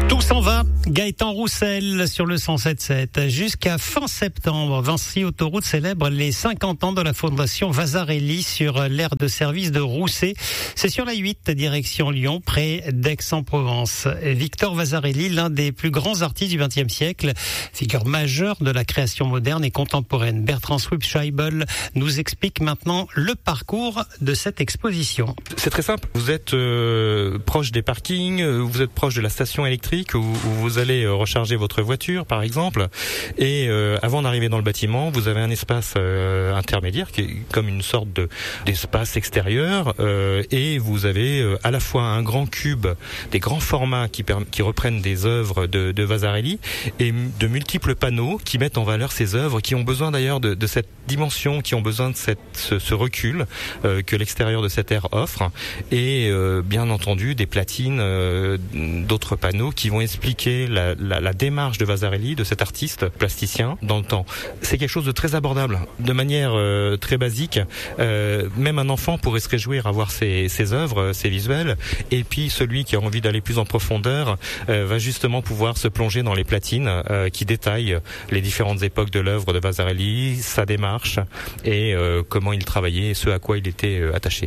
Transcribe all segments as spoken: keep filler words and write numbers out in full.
Tout s'en va, Gaëtan Roussel sur le cent sept sept. Jusqu'à fin septembre, Vinci Autoroute célèbre les cinquante ans de la fondation Vasarely sur l'aire de service de Rousset. C'est sur la huit, direction Lyon, près d'Aix-en-Provence. Victor Vasarely, l'un des plus grands artistes du vingtième siècle, figure majeure de la création moderne et contemporaine. Bertrand Swipscheibel nous explique maintenant le parcours de cette exposition. C'est très simple. Vous êtes euh, proche des parkings, vous êtes proche de la station électrique où, où vous allez recharger votre voiture, par exemple. Et euh, avant d'arriver dans le bâtiment, vous avez un espace euh, intermédiaire qui est comme une sorte de d'espace extérieur. Euh, et vous avez euh, à la fois un grand cube, des grands formats qui, per- qui reprennent des œuvres de, de Vasarely et de multiples panneaux qui mettent en valeur ces œuvres, qui ont besoin d'ailleurs de, de cette dimension, qui ont besoin de cette, ce, ce recul euh, que l'extérieur de cette aire offre. Et euh, bien entendu des platines, euh, d'autres panneaux qui vont expliquer la, la, la démarche de Vasarely, de cet artiste plasticien dans le temps. C'est quelque chose de très abordable, de manière euh, très basique. Euh, même un enfant pourrait se réjouir à voir ces, ces œuvres, ces visuels. Et puis celui qui a envie d'aller plus en profondeur euh, va justement pouvoir se plonger dans les platines euh, qui détaillent les différentes époques de l'œuvre de Vasarely, sa démarche et euh, comment il travaillait et ce à quoi il était euh, attaché.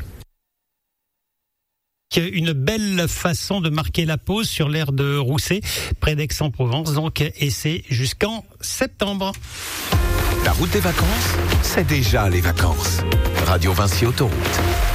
Une belle façon de marquer la pause sur l'aire de Rousset, près d'Aix-en-Provence, donc, et c'est jusqu'en septembre. La route des vacances, c'est déjà les vacances. Radio Vinci Autoroute.